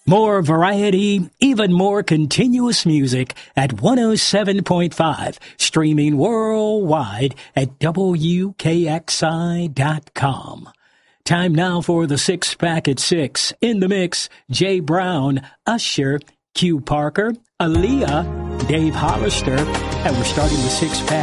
More variety, even more continuous music at 107.5, streaming worldwide at WKXI.com. Time now for the 6 Pack at 6. In the mix, Jay Brown, Usher, Q Parker, Aaliyah, Dave Hollister, and we're starting the 6 Pack